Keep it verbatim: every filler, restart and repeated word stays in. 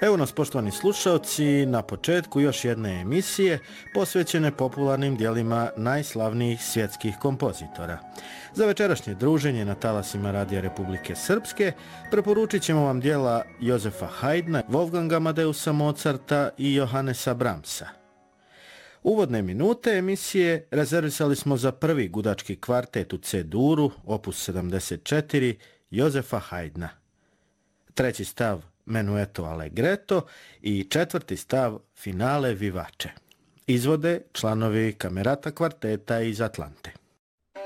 Evo nas, poštovani slušalci, na početku još jedne emisije posvećene popularnim dijelima najslavnijih svjetskih kompozitora. Za večerašnje druženje na talasima Radija Republike Srpske preporučit ćemo vam dijela Jozefa Haydna, Wolfganga Amadeusa Mozarta i Johannesa Brahmsa. Uvodne minute emisije rezervisali smo za prvi gudački kvartet u C-duru, opus sedamdeset četiri, Jozefa Haydna. Treći stav Menueto Allegretto i četvrti stav Finale Vivace. Izvode članovi Kamerata kvarteta iz Atlante.